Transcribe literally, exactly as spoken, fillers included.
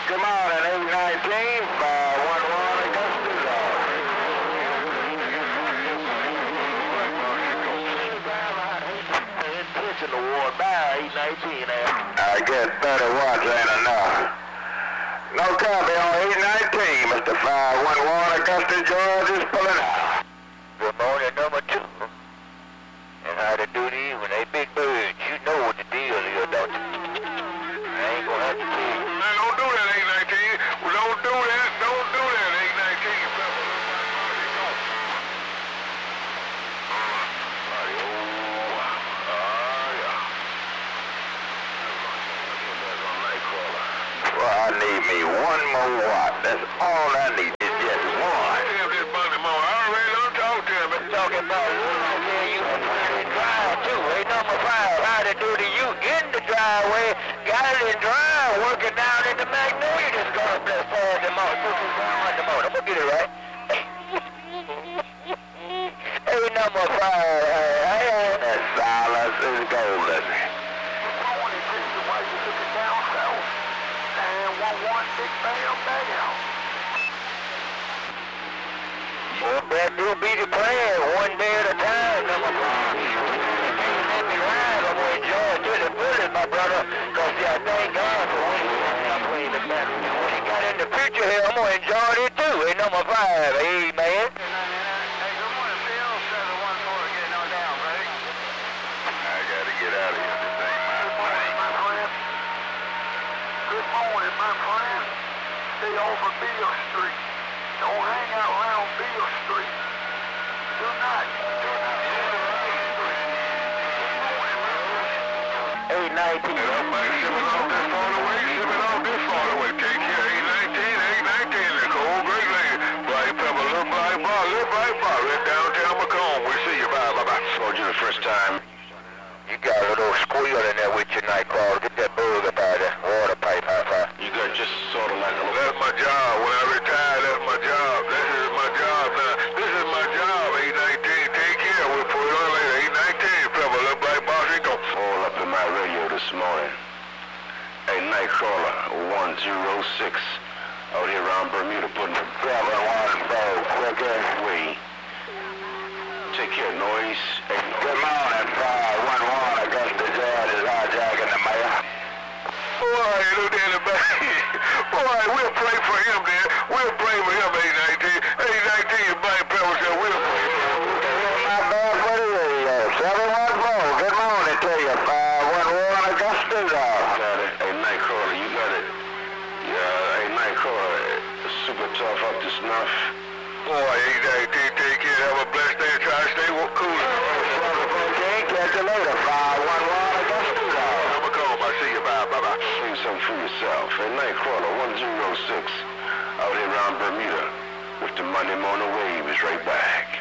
Come on, at eight nineteen, five one one, Augusta. Pitching the ward by eight nineteen, I guess thirty watts ain't enough. No copy on eight nineteen, Mister five one one, Augusta, Georgia is pulling out. Good morning, number two. And how to do these when they big birds. You know what the deal is, don't you? I ain't gonna have to tell you. Man, don't do that, eight nineteen. Well, don't do that. Don't do that, eight nineteen. Well, I need me one more watt. That's all I need. Is just one. This Monday morning, I already don't talk to him. It's talking about you in drive too. Hey, number five, how to do to you in the driveway. Got it in drive, working down in the Magnolia. Just going up that Saturday morning. Pushing down on the motor. I'm gonna get it right. Hey, number five, hey, hey. That silence is golden. Well, that do be the plan, one day at a time, number five. Can't let me ride, I'm gonna enjoy it to the fullest, my brother, because see, I thank God for when he got playing the back. When he got in the future here, I'm gonna enjoy it too. Hey, number five, hey, man. Hey, good morning, Phil. seven one four, getting on down, buddy. I gotta get out of here. This ain't my thing. My friend. Good morning, my friend. Stay over Beale Street. Don't hang out around Beale Street. Do not. Do not. eight nineteen. That might ship it off this far away. Ship it off this far away. Take care. eight nineteen. eight nineteen. The cold great lady. Black Pepper. Little Black Bar. Little Black Bar. Right downtown Macomb. We'll see you. Bye. Bye. Bye. Told you the first time. You got a little squeal in there with your Nightcrawler. Get that bug up out of there. Water pipe, high five. You got just sort of like a little... That's my job. When I retire, that's my job. This is my job now. This is my job, eight nineteen. Take care. We'll put it on later. eight nineteen, Pepper. Little Black Boss, he go. All up in my radio this morning. Hey, Nightcrawler, one zero six. Out here around Bermuda, putting the gravel on bow. Quicker. Way. Take care, noise. Hey, good morning, five one one, Augusta, Georgia is hijacking the mayor. Boy, look at the back. Boy, we'll pray for him there. We'll pray for him, eight nineteen. eight nineteen, Black Pepper said we'll pray for him. Not bad for the radio. seven one four, good morning to you, five one one, Augusta, Georgia. Got it. Hey, Nightcrawler, you got it. Yeah, hey, Nightcrawler, super tough up to snuff. Boy, eight nineteen, take care. Have a blessed day. Try to stay cool. Okay, catch you later. five one one, Augusta. I'm a call. I'll see you. Bye. Bye-bye. Sing something for yourself. Hey, Nightcrawler, one zero six. Out here around Bermuda. With the Monday morning wave is right back.